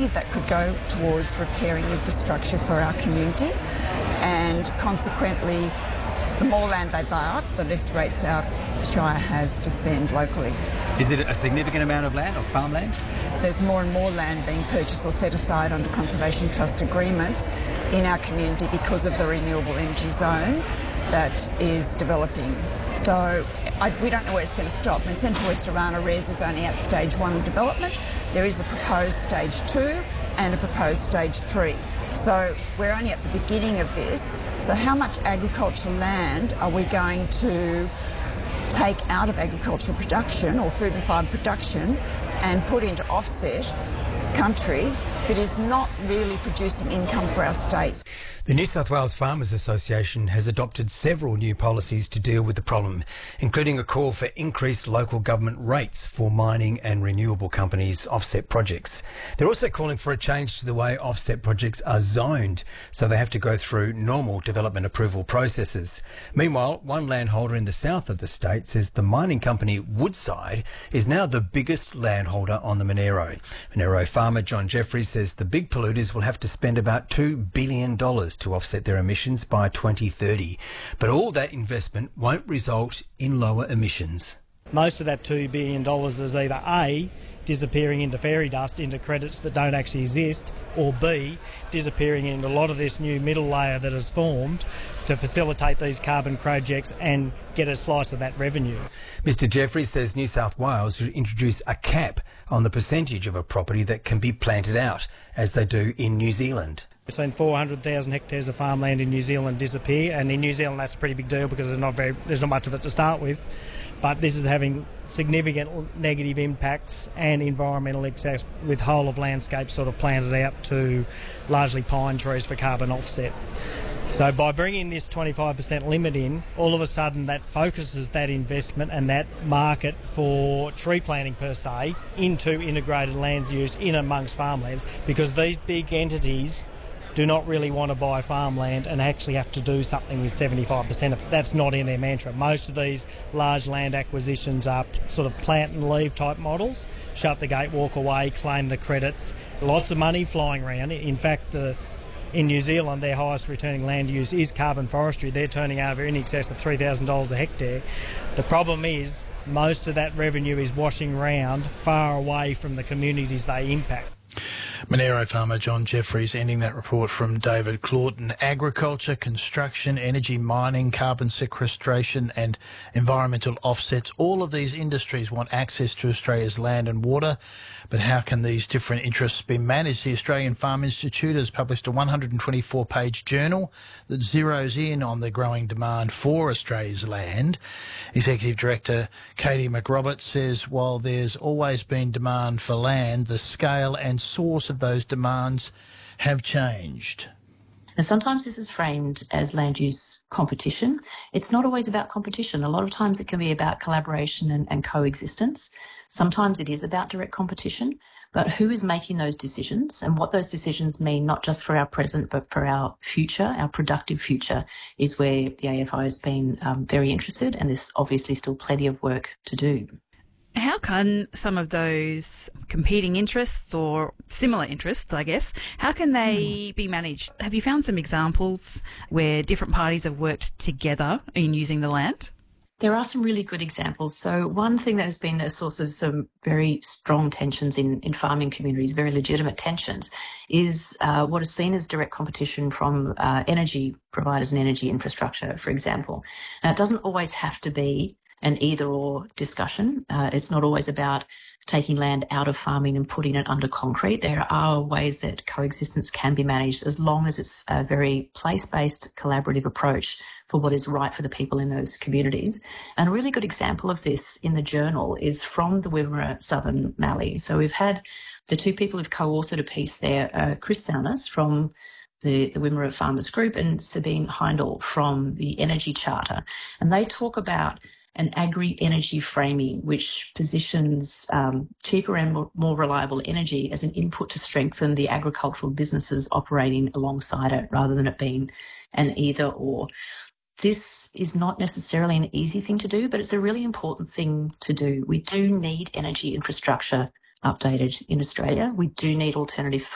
money that could go towards repairing infrastructure for our community, and consequently, the more land they buy up, the less rates our Shire has to spend locally. Is it a significant amount of land, or farmland? There's more and more land being purchased or set aside under Conservation Trust agreements in our community because of the renewable energy zone that is developing. So we don't know where it's going to stop. In Central West Orana, RES is only at stage 1 of development. There is a proposed stage 2 and a proposed stage 3. So we're only at the beginning of this. So how much agricultural land are we going to take out of agricultural production or food and fibre production and put into offset country that is not really producing income for our state? The New South Wales Farmers Association has adopted several new policies to deal with the problem, including a call for increased local government rates for mining and renewable companies' offset projects. They're also calling for a change to the way offset projects are zoned, so they have to go through normal development approval processes. Meanwhile, one landholder in the south of the state says the mining company Woodside is now the biggest landholder on the Monero. Monero farmer John Jeffries says the big polluters will have to spend about $2 billion to offset their emissions by 2030. But all that investment won't result in lower emissions. Most of that $2 billion is either A, disappearing into fairy dust, into credits that don't actually exist, or B, disappearing into a lot of this new middle layer that has formed to facilitate these carbon projects and get a slice of that revenue. Mr Jeffries says New South Wales should introduce a cap on the percentage of a property that can be planted out, as they do in New Zealand. We've seen 400,000 hectares of farmland in New Zealand disappear, and in New Zealand that's a pretty big deal because there's not much of it to start with. But this is having significant negative impacts and environmental impacts, with whole of landscape sort of planted out to largely pine trees for carbon offset. So by bringing this 25% limit in, all of a sudden that focuses that investment and that market for tree planting per se into integrated land use in amongst farmlands, because these big entities do not really want to buy farmland and actually have to do something with 75% of it. That's not in their mantra. Most of these large land acquisitions are sort of plant and leave type models. Shut the gate, walk away, claim the credits. Lots of money flying around. In fact, in New Zealand, their highest returning land use is carbon forestry. They're turning over in excess of $3,000 a hectare. The problem is most of that revenue is washing around far away from the communities they impact. Monero farmer John Jeffries ending that report from David Claughton. Agriculture, construction, energy, mining, carbon sequestration and environmental offsets. All of these industries want access to Australia's land and water. But how can these different interests be managed? The Australian Farm Institute has published a 124-page journal that zeroes in on the growing demand for Australia's land. Executive Director Katie McRoberts says while there's always been demand for land, the scale and source of those demands have changed. And sometimes this is framed as land use competition. It's not always about competition. A lot of times it can be about collaboration and coexistence. Sometimes it is about direct competition. But who is making those decisions and what those decisions mean, not just for our present, but for our future, our productive future, is where the AFO has been very interested, and there's obviously still plenty of work to do. How can some of those competing interests or similar interests, I guess, how can they be managed? Have you found some examples where different parties have worked together in using the land? There are some really good examples. So one thing that has been a source of some very strong tensions in farming communities, very legitimate tensions, is what is seen as direct competition from energy providers and energy infrastructure, for example. Now, it doesn't always have to be an either-or discussion. It's not always about taking land out of farming and putting it under concrete. There are ways that coexistence can be managed as long as it's a very place-based collaborative approach for what is right for the people in those communities. And a really good example of this in the journal is from the Wimmera Southern Mallee. So we've had the two people who've co-authored a piece there, Chris Saunas from the Wimmera Farmers Group and Sabine Heindel from the Energy Charter. And they talk about an agri-energy framing which positions cheaper and more reliable energy as an input to strengthen the agricultural businesses operating alongside it, rather than it being an either-or. This is not necessarily an easy thing to do, but it's a really important thing to do. We do need energy infrastructure updated in Australia. We do need alternative